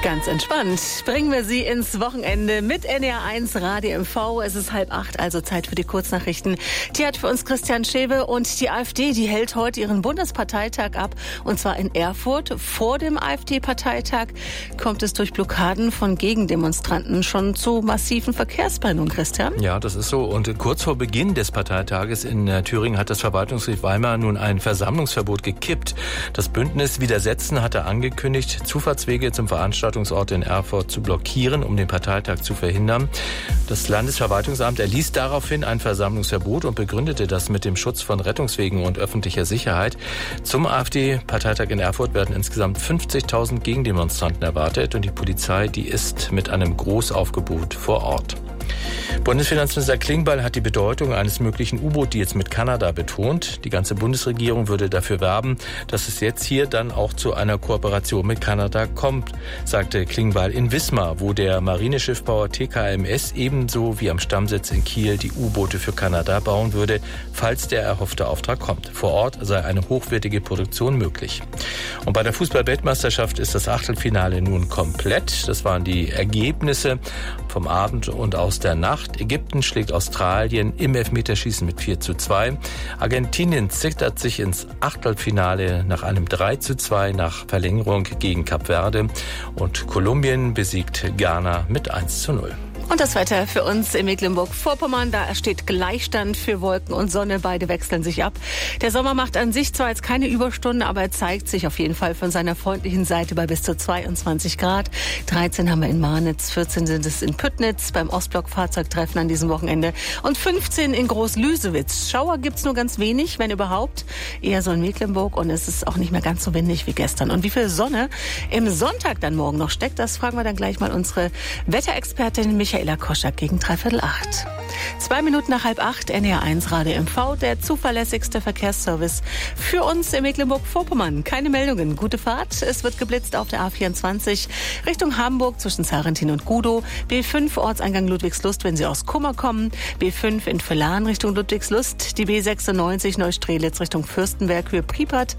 Ganz entspannt bringen wir Sie ins Wochenende mit NDR1 Radio MV. Es ist 7:30, also Zeit für die Kurznachrichten. Die hat für uns Christian Schewe, und die AfD, die hält heute ihren Bundesparteitag ab, und zwar in Erfurt. Vor dem AfD-Parteitag kommt es durch Blockaden von Gegendemonstranten schon zu massiven Verkehrsbrennungen, Christian. Ja, das ist so. Und kurz vor Beginn des Parteitages in Thüringen hat das Verwaltungsgericht Weimar nun ein Versammlungsverbot gekippt. Das Bündnis Widersetzen hatte angekündigt, Zufahrtswege zum Veranstaltungsort in Erfurt zu blockieren, um den Parteitag zu verhindern. Das Landesverwaltungsamt erließ daraufhin ein Versammlungsverbot und begründete das mit dem Schutz von Rettungswegen und öffentlicher Sicherheit. Zum AfD-Parteitag in Erfurt werden insgesamt 50.000 Gegendemonstranten erwartet, und die Polizei, die ist mit einem Großaufgebot vor Ort. Bundesfinanzminister Klingbeil hat die Bedeutung eines möglichen U-Boot-Deals mit Kanada betont. Die ganze Bundesregierung würde dafür werben, dass es jetzt hier dann auch zu einer Kooperation mit Kanada kommt, sagte Klingbeil in Wismar, wo der Marineschiffbauer TKMS ebenso wie am Stammsitz in Kiel die U-Boote für Kanada bauen würde, falls der erhoffte Auftrag kommt. Vor Ort sei eine hochwertige Produktion möglich. Und bei der Fußball-Weltmeisterschaft ist das Achtelfinale nun komplett. Das waren die Ergebnisse vom Abend und aus der Nacht. Ägypten schlägt Australien im Elfmeterschießen mit 4:2. Argentinien zittert sich ins Achtelfinale nach einem 3:2 nach Verlängerung gegen Kap Verde. Und Kolumbien besiegt Ghana mit 1:0. Und das Wetter für uns in Mecklenburg-Vorpommern, da steht Gleichstand für Wolken und Sonne. Beide wechseln sich ab. Der Sommer macht an sich zwar jetzt keine Überstunden, aber er zeigt sich auf jeden Fall von seiner freundlichen Seite bei bis zu 22 Grad. 13 haben wir in Marnitz, 14 sind es in Püttnitz beim Ostblock-Fahrzeugtreffen an diesem Wochenende und 15 in Groß-Lüsewitz. Schauer gibt's nur ganz wenig, wenn überhaupt. Eher so in Mecklenburg, und es ist auch nicht mehr ganz so windig wie gestern. Und wie viel Sonne im Sonntag dann morgen noch steckt, das fragen wir dann gleich mal unsere Wetterexpertin Michaela Koschak gegen 7:45. 2 Minuten nach 7:30, NDR1 Radio MV, der zuverlässigste Verkehrsservice für uns in Mecklenburg-Vorpommern. Keine Meldungen, gute Fahrt. Es wird geblitzt auf der A24 Richtung Hamburg zwischen Sarentin und Gudow. B5 Ortseingang Ludwigslust, wenn Sie aus Kummer kommen. B5 in Villahn Richtung Ludwigslust. Die B96 Neustrelitz Richtung Fürstenberg, Höhe Priepert.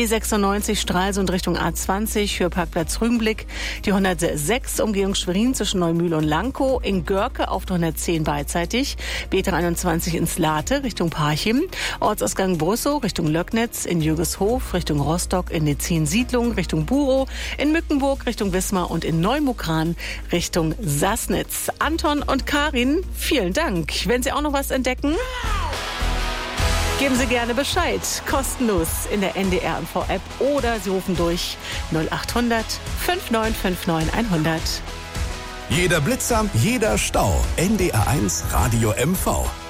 B96 Stralsund Richtung A20, Höhe Parkplatz Rügenblick. Die 106 Umgehung Schwerin zwischen Neumühl und Lankow. In Görke auf der 110 beidseitig. B23 ins Late Richtung Parchim. Ortsausgang Brüssow Richtung Löcknitz. In Jürgeshof Richtung Rostock. In Netzin-Siedlung Richtung Burow. In Mückenburg Richtung Wismar und in Neumukran Richtung Sassnitz. Anton und Karin, vielen Dank. Wenn Sie auch noch was entdecken, geben Sie gerne Bescheid. Kostenlos in der NDR MV-App oder Sie rufen durch 0800 5959 100. Jeder Blitzer, jeder Stau. NDR1 Radio MV.